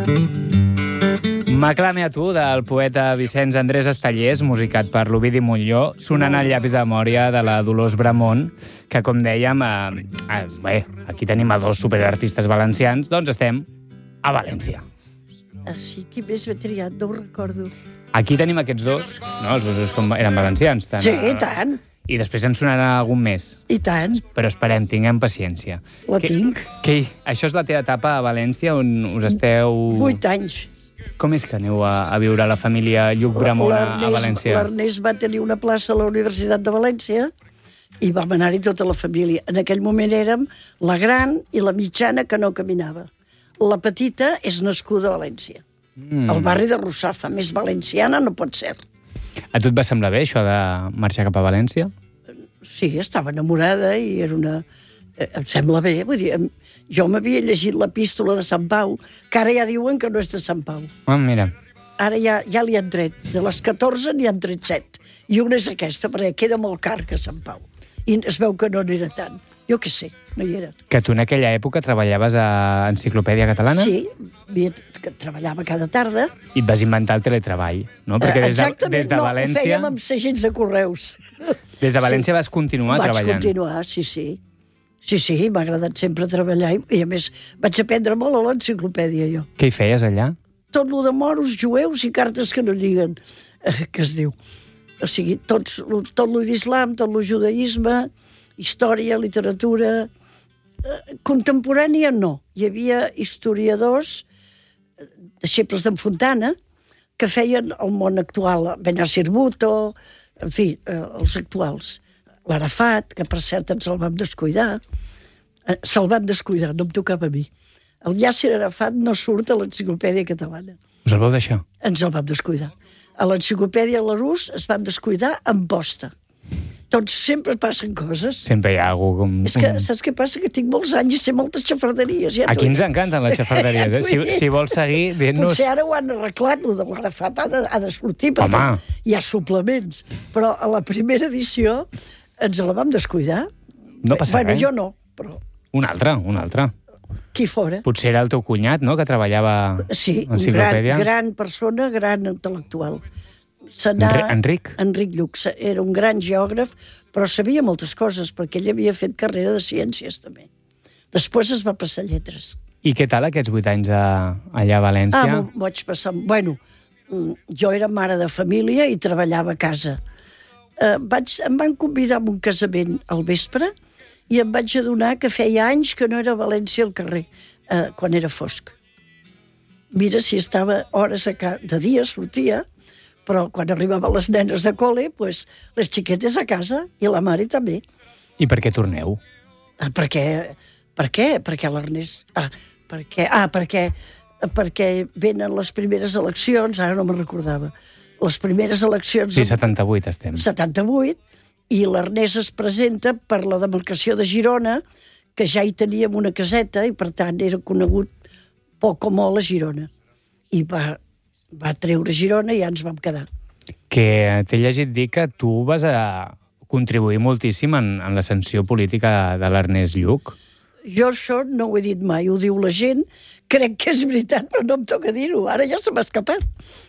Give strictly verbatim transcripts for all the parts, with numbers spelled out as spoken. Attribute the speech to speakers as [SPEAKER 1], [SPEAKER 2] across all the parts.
[SPEAKER 1] M'aclame a tu, del poeta Vicenç Andrés Estellés, musicat per l'Ovidi Montllor, sonant el llapis de memòria de la Dolors Bramont, que, com dèiem, eh, eh, bé, aquí tenim a dos superartistes valencians, doncs estem a València.
[SPEAKER 2] Així, qui més m'he triat? No ho recordo.
[SPEAKER 1] Aquí tenim aquests dos, no? Els dos són, eren valencians. Tant,
[SPEAKER 2] Sí, i tant.
[SPEAKER 1] I després en sonarà algun més.
[SPEAKER 2] I tant.
[SPEAKER 1] Però esperem, tinguem paciència.
[SPEAKER 2] La
[SPEAKER 1] que,
[SPEAKER 2] tinc.
[SPEAKER 1] Que, això és la teva etapa a València, on us esteu...
[SPEAKER 2] Vuit anys.
[SPEAKER 1] Com és que aneu a, a viure la família Lluc Bramont a, a València?
[SPEAKER 2] L'Ernest va tenir una plaça a la Universitat de València i vam anar-hi tota la família. En aquell moment érem la gran i la mitjana que no caminava. La petita és nascuda a València. Mm. El barri de Russafa, més valenciana no pot ser.
[SPEAKER 1] A tu et va semblar bé, això de marxar cap a València?
[SPEAKER 2] Sí, estava enamorada i era una... Em sembla bé, vull dir... Jo m'havia llegit l'epístola de Sant Pau, que ara ja diuen que no és de Sant Pau.
[SPEAKER 1] Ah, mira.
[SPEAKER 2] Ara ja, ja li han tret. De les catorze n'hi han tret set. I una és aquesta, perquè queda molt car que Sant Pau. I es veu que no n'era tant. Jo què sé, no hi era.
[SPEAKER 1] Que tu en aquella època treballaves a Enciclopèdia Catalana?
[SPEAKER 2] Sí, havia, que treballava cada tarda.
[SPEAKER 1] I et vas inventar el teletreball, no? Perquè des de,
[SPEAKER 2] Exactament,
[SPEAKER 1] des de
[SPEAKER 2] no,
[SPEAKER 1] València...
[SPEAKER 2] ho fèiem amb segells de correus.
[SPEAKER 1] Des de València sí. Vas continuar
[SPEAKER 2] Vaig
[SPEAKER 1] treballant.
[SPEAKER 2] Vaig continuar, sí, sí. Sí, sí, m'ha agradat sempre treballar i, i a més vaig aprendre molt a l'enciclopèdia, jo.
[SPEAKER 1] Què hi feies allà?
[SPEAKER 2] Tot lo de moros, jueus i cartes que no lliguen, eh, que es diu. O sigui, tots, tot lo d'islam, tot lo judaïsme, història, literatura... Eh, contemporània no. Hi havia historiadors, deixebles d'en Fontana, que feien el món actual, Benazir Bhutto, en fi, eh, els actuals. L'Arafat, que per cert ens el vam descuidar. Eh, se'l van descuidar, no em tocava a mi. El Yasser Arafat no surt a l'Enciclopèdia Catalana.
[SPEAKER 1] Us el vau deixar?
[SPEAKER 2] Ens el vam descuidar. A l'Enciclopèdia Larousse es van descuidar amb posta. Doncs sempre passen coses.
[SPEAKER 1] Sempre hi ha algú com...
[SPEAKER 2] És que, saps què passa? Que tinc molts anys i sé moltes xafarderies. Ja
[SPEAKER 1] Aquí ens encanten les xafarderies. Eh? Si, si vols seguir, dient-nos...
[SPEAKER 2] Potser ara ho han arreglat, el de l'Arafat ha, de, ha de sortir, perquè
[SPEAKER 1] Home.
[SPEAKER 2] Hi ha suplements. Però a la primera edició ens la vam descuidar.
[SPEAKER 1] No passa
[SPEAKER 2] bueno,
[SPEAKER 1] res.
[SPEAKER 2] Jo no, però...
[SPEAKER 1] Un altre, un altre.
[SPEAKER 2] Qui fora.
[SPEAKER 1] Potser era el teu cunyat, no?, que treballava
[SPEAKER 2] sí,
[SPEAKER 1] a Enciclopèdia.
[SPEAKER 2] Sí, gran, gran persona, gran intel·lectual.
[SPEAKER 1] Enri Enric?
[SPEAKER 2] Enric Lluc. Era un gran geògraf, però sabia moltes coses, perquè ell havia fet carrera de ciències, també. Després es va passar a lletres.
[SPEAKER 1] I què tal aquests vuit anys a, allà a València?
[SPEAKER 2] Ah, m'ho vaig passar... Bueno, jo era mare de família i treballava a casa. Eh, vaig, em van convidar a un casament al vespre i em vaig adonar que feia anys que no era a València al carrer, eh, quan era fosc. Mira, si estava hores a casa, de dia sortia, però quan arribaven les nenes de col·le, pues, les xiquetes a casa i la mare també.
[SPEAKER 1] I per què torneu?
[SPEAKER 2] Ah, perquè, per què? Perquè l'Ernest... Ah, perquè, ah perquè, perquè venen les primeres eleccions, ara no me'n recordava, les primeres eleccions...
[SPEAKER 1] Sí, setanta-vuit estem.
[SPEAKER 2] setanta-vuit, i l'Ernest es presenta per la demarcació de Girona, que ja hi teníem una caseta, i per tant era conegut poc o molt a Girona. I va, va treure Girona i ja ens vam quedar.
[SPEAKER 1] Que t'he llegit dir que tu vas a contribuir moltíssim en, en l'ascensió política de l'Ernest Lluc.
[SPEAKER 2] Jo això no ho he dit mai, ho diu la gent, crec que és veritat, però no em toca dir-ho, ara ja se m'ha escapat.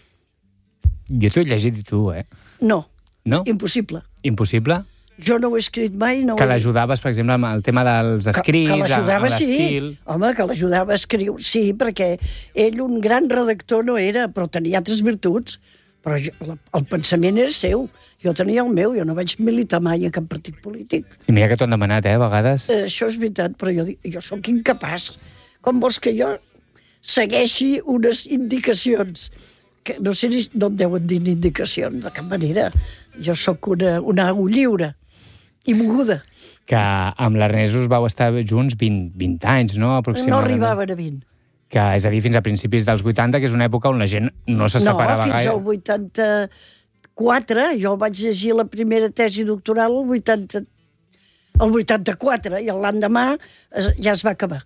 [SPEAKER 1] Jo t'ho he llegit i tu, eh?
[SPEAKER 2] No,
[SPEAKER 1] no?
[SPEAKER 2] Impossible.
[SPEAKER 1] Impossible?
[SPEAKER 2] Jo no ho he escrit mai. No
[SPEAKER 1] que l'ajudaves, per exemple, amb el tema dels escrits,
[SPEAKER 2] que, que l'ajudava,
[SPEAKER 1] amb l'estil...
[SPEAKER 2] Sí. Home, que l'ajudava a escriure, sí, perquè ell un gran redactor no era, però tenia altres virtuts. Però jo, el pensament era seu. Jo tenia el meu, jo no vaig militar mai a cap partit polític.
[SPEAKER 1] I mira que t'ho han demanat, eh, a vegades.
[SPEAKER 2] Eh, això és veritat, però jo, jo sóc incapaç. Com vols que jo segueixi unes indicacions? Que no sé ni no em deuen dir indicacions, de cap manera. Jo sóc una, una au lliure i moguda.
[SPEAKER 1] Que amb l'Ernest us vau estar junts vint, vint anys, no? Aproximadament.
[SPEAKER 2] No arribaven a vint.
[SPEAKER 1] Que, és a dir, fins a principis dels vuitanta, que és una època on la gent no se separava gaire.
[SPEAKER 2] No, fins al vuitanta-quatre, jo vaig llegir la primera tesi doctoral al vuitanta, el vuitanta-quatre, i l'endemà ja es va acabar.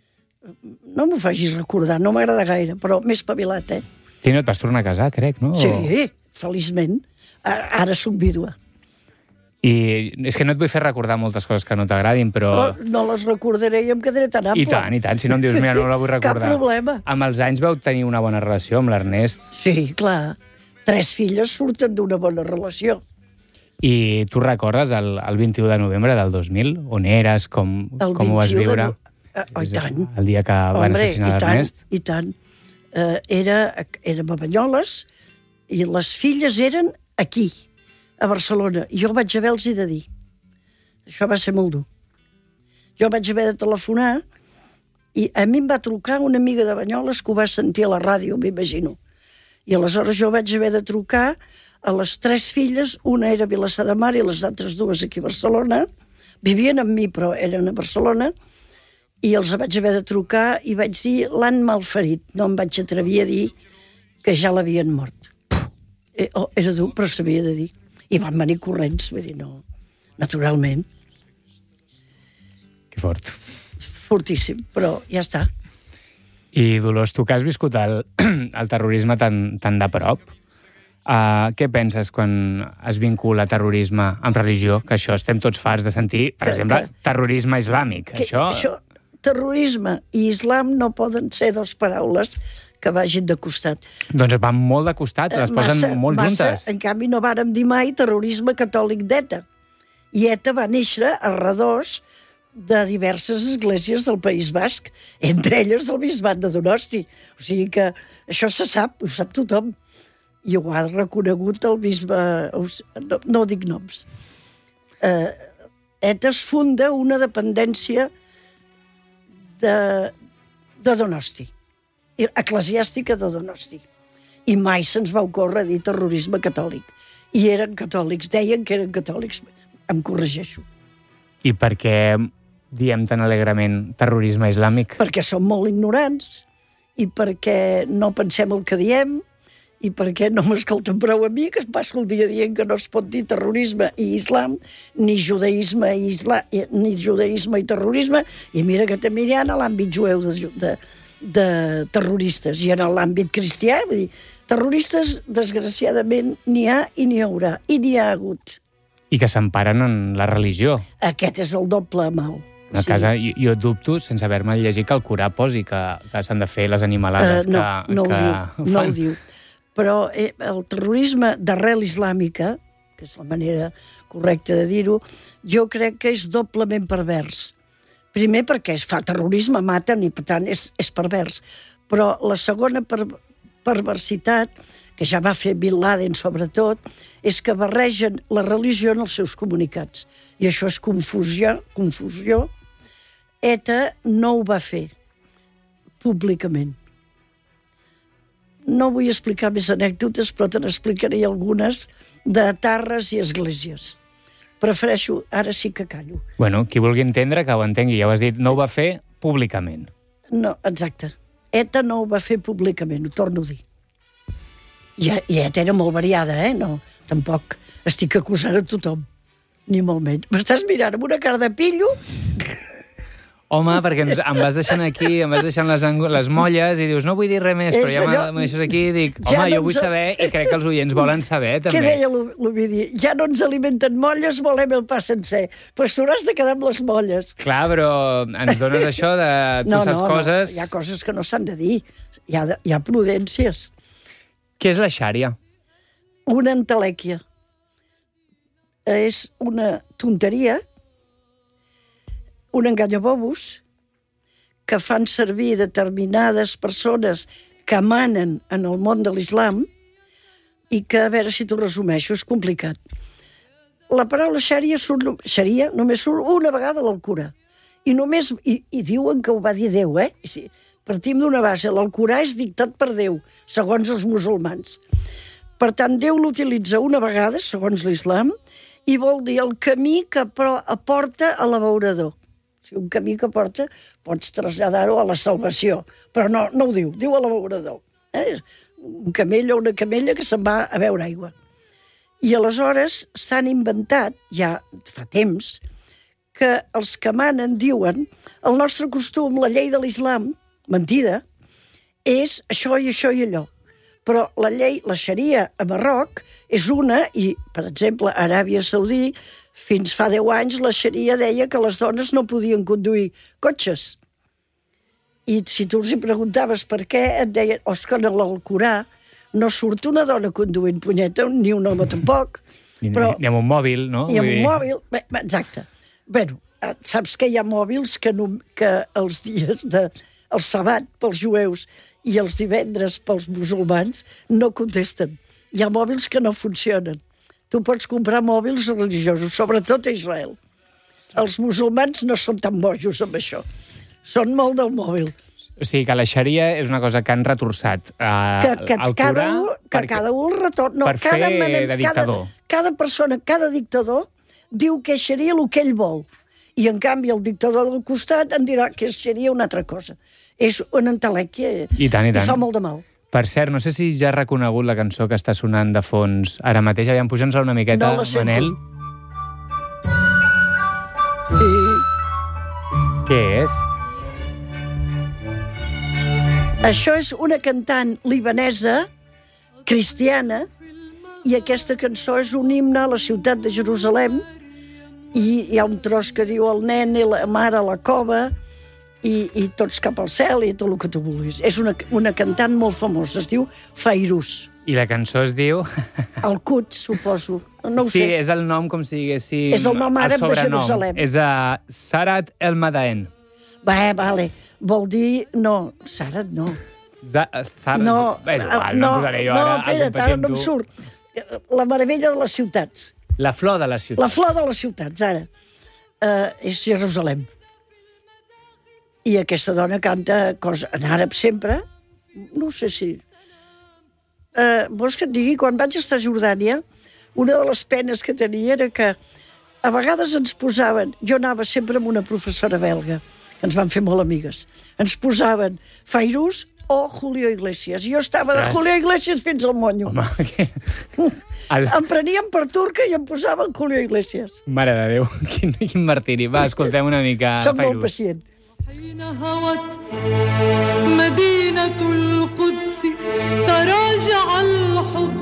[SPEAKER 2] No m'ho facis recordar, no m'agrada gaire, però m'he espavilat, eh?
[SPEAKER 1] Sí, no, et vas tornar a casar, crec, no?
[SPEAKER 2] Sí, feliçment. Ara soc vídua.
[SPEAKER 1] I és que no et vull fer recordar moltes coses que no t'agradin, però...
[SPEAKER 2] No, no les recordaré i em quedaré tan ample.
[SPEAKER 1] I tant, i tant. Si no em dius, mira, no la vull recordar.
[SPEAKER 2] Cap problema.
[SPEAKER 1] Amb els anys vau tenir una bona relació amb l'Ernest.
[SPEAKER 2] Sí, clar. Tres filles surten d'una bona relació.
[SPEAKER 1] I tu recordes el, el vint-i-u de novembre del dos mil? On eres? Com, com ho vas viure?
[SPEAKER 2] De... Oh, i tant.
[SPEAKER 1] El dia que van
[SPEAKER 2] Hombre,
[SPEAKER 1] assassinar l'Ernest?
[SPEAKER 2] I tant, i tant. Uh, era, érem a Banyoles i les filles eren aquí, a Barcelona. I jo vaig haver-los de dir. Això va ser molt dur. Jo vaig haver de telefonar i a mi em va trucar una amiga de Banyoles que ho va sentir a la ràdio, m'imagino. I aleshores jo vaig haver de trucar a les tres filles, una era a Vilassar de Mar i les altres dues aquí a Barcelona. Vivien amb mi, però eren a Barcelona. I els vaig haver de trucar i vaig dir, l'han malferit. No em vaig atrevir a dir que ja l'havien mort. Eh, oh, era dur, però s'havia de dir. I van venir corrents, vull dir, no, naturalment.
[SPEAKER 1] Que fort.
[SPEAKER 2] Fortíssim, però ja està.
[SPEAKER 1] I Dolors, tu que has viscut el, el terrorisme tan, tan de prop, uh, què penses quan es vincula terrorisme amb religió? Que això estem tots farts de sentir, per que, exemple, que, terrorisme islàmic.
[SPEAKER 2] Que,
[SPEAKER 1] això...
[SPEAKER 2] això, terrorisme i islam no poden ser dues paraules que vagin de costat.
[SPEAKER 1] Doncs van molt de costat, les massa, posen molt
[SPEAKER 2] massa,
[SPEAKER 1] juntes.
[SPEAKER 2] En canvi, no vàrem dir mai terrorisme catòlic d'ETA. I ETA va néixer a redós de diverses esglésies del País Basc, entre elles del bisbat de Donosti. O sigui que això se sap, ho sap tothom. I ho ha reconegut el bisbe... No, no dic noms. Eh, ETA es funda una dependència de, de Donosti, eclesiàstica de Donosti. I mai se'ns va ocórrer dir terrorisme catòlic. I eren catòlics, deien que eren catòlics. Em corregeixo.
[SPEAKER 1] I per què diem tan alegrement terrorisme islàmic?
[SPEAKER 2] Perquè som molt ignorants, i perquè no pensem el que diem, i perquè no m'escolten prou a mi, que es passo el dia dient que no es pot dir terrorisme i islam, ni judaïsme i, islam, ni judaïsme i terrorisme, i mira que també hi ha en l'àmbit jueu de, de, de terroristes, i en l'àmbit cristià, vull dir, terroristes, desgraciadament, n'hi ha i n'hi haurà, i n'hi ha hagut.
[SPEAKER 1] I que s'emparen en la religió.
[SPEAKER 2] Aquest és el doble mal.
[SPEAKER 1] A casa, sí. jo, jo dubto, sense haver-me llegit, que el Corà posi que, que s'han de fer les animalades uh, no, que,
[SPEAKER 2] no
[SPEAKER 1] que
[SPEAKER 2] ho diu,
[SPEAKER 1] fan.
[SPEAKER 2] No ho diu. Però eh, el terrorisme d'arrel islàmica, que és la manera correcta de dir-ho, jo crec que és doblement pervers. Primer perquè es fa terrorisme, maten, i per tant és, és pervers. Però la segona per, perversitat, que ja va fer Bin Laden sobretot, és que barregen la religió en els seus comunicats. I això és confusió. confusió. ETA no ho va fer públicament. No vull explicar més anècdotes, però te n'explicaré algunes de tarres i esglésies. Prefereixo, ara sí que callo.
[SPEAKER 1] Bueno, qui vulgui entendre, que ho entengui. Ja ho has dit, no ho va fer públicament.
[SPEAKER 2] No, exacte. ETA no ho va fer públicament, ho torno a dir. I, i ETA era molt variada, eh? No, tampoc estic acusant a tothom, ni molt menys. M'estàs mirant amb una cara de pillo?
[SPEAKER 1] Home, perquè ens, em vas deixant aquí, em vas deixant les, les molles i dius, no vull dir res més, però ja allò... me deixes aquí i dic, home, ja no jo vull saber, i crec que els oients volen saber, també.
[SPEAKER 2] Què deia l'Ovidi? Ja no ens alimenten molles, volem el pa sencer. Doncs pues t'hauràs de quedar amb les molles.
[SPEAKER 1] Clar, però ens dones això de... Tu
[SPEAKER 2] no,
[SPEAKER 1] saps
[SPEAKER 2] no,
[SPEAKER 1] coses...
[SPEAKER 2] No, hi ha coses que no s'han de dir. Hi ha, de, hi ha prudències.
[SPEAKER 1] Què és la xària?
[SPEAKER 2] Una entelèquia. És una tonteria, un enganyabobos, que fan servir determinades persones que manen en el món de l'islam i que, a veure si t'ho resumeixo, és complicat. La paraula xària, surt, xària només surt una vegada a l'Alcorà. I, només, i, I diuen que ho va dir Déu, eh? Si partim d'una base, l'Alcorà és dictat per Déu, segons els musulmans. Per tant, Déu l'utilitza una vegada, segons l'islam, i vol dir el camí que aporta a l'abeurador. Si un camí que porta, pots traslladar-ho a la salvació. Però no, no ho diu, diu a l'abeurador. Eh? Un camell o una camella que se'n va a beure aigua. I aleshores s'han inventat, ja fa temps, que els que manen diuen el nostre costum, la llei de l'islam, mentida, és això i això i allò. Però la llei, la xaria a Marroc, és una, i, per exemple, a Aràbia Saudí, fins fa deu anys, la xaria deia que les dones no podien conduir cotxes. I si tu els hi preguntaves per què, et deien, oh, que en l'Alcorà no surt una dona conduint punyeta, ni un home tampoc.
[SPEAKER 1] Ni,
[SPEAKER 2] però,
[SPEAKER 1] ni amb un mòbil, no?
[SPEAKER 2] Ni amb
[SPEAKER 1] Vull
[SPEAKER 2] un
[SPEAKER 1] dir...
[SPEAKER 2] mòbil, bé, exacte. Bé, saps que hi ha mòbils que, no, que els dies de... el sabat pels jueus i els divendres pels musulmans no contesten. Hi ha mòbils que no funcionen. Tu pots comprar mòbils religiosos, sobretot a Israel. Els musulmans no són tan bojos amb això. Són molt del mòbil.
[SPEAKER 1] O sigui, que la xaria és una cosa que han retorçat uh,
[SPEAKER 2] que, que,
[SPEAKER 1] al
[SPEAKER 2] cada
[SPEAKER 1] Corà...
[SPEAKER 2] un, que
[SPEAKER 1] perquè,
[SPEAKER 2] cada un retorna... No,
[SPEAKER 1] per
[SPEAKER 2] cada
[SPEAKER 1] fer
[SPEAKER 2] manem,
[SPEAKER 1] de dictador.
[SPEAKER 2] Cada, cada persona, cada dictador, diu que és xaria el que ell vol. I, en canvi, el dictador del costat en dirà que és xaria una altra cosa. És una entelèquia
[SPEAKER 1] I tant, i tant.
[SPEAKER 2] I fa molt de mal.
[SPEAKER 1] Per cert, no sé si ja has reconegut la cançó que està sonant de fons ara mateix. Aviam, puja'ns-la una miqueta,
[SPEAKER 2] no la sento.
[SPEAKER 1] Manel.
[SPEAKER 2] I...
[SPEAKER 1] Què és?
[SPEAKER 2] Això és una cantant libanesa, cristiana, i aquesta cançó és un himne a la ciutat de Jerusalem, i hi ha un tros que diu el nen i la mare a la cova, i, i tots cap al cel i tot el que tu vulguis. És una, una cantant molt famosa, es diu Fairuz.
[SPEAKER 1] I la cançó es diu...
[SPEAKER 2] El Quds, suposo. No ho
[SPEAKER 1] sí,
[SPEAKER 2] sé.
[SPEAKER 1] és el nom com si diguéssim...
[SPEAKER 2] És el nom àrab de Jerusalem.
[SPEAKER 1] És a Sarat el Madaen.
[SPEAKER 2] Bé, vale. Vol dir... No, Sarat no.
[SPEAKER 1] Z Zara...
[SPEAKER 2] No,
[SPEAKER 1] és igual, no, no posaré jo
[SPEAKER 2] no,
[SPEAKER 1] ara...
[SPEAKER 2] espera't, ara no em surt. La meravella de les ciutats.
[SPEAKER 1] La flor de les ciutats.
[SPEAKER 2] La flor de les ciutats, ara. Uh, és Jerusalem. I aquesta dona canta cosa en àrab sempre. No sé si... Uh, vols que et digui? Quan vaig estar a Jordània, una de les penes que tenia era que a vegades ens posaven... Jo anava sempre amb una professora belga, que ens van fer molt amigues. Ens posaven Fairuz o Julio Iglesias. Jo estava Ostres. de Julio Iglesias fins al monyo.
[SPEAKER 1] Home, què?
[SPEAKER 2] Em prenien per turca i em posaven Julio Iglesias.
[SPEAKER 1] Mare de Déu, quin, quin martiri. Va, escoltem una mica
[SPEAKER 2] Soc
[SPEAKER 1] Fairuz.
[SPEAKER 2] molt pacient.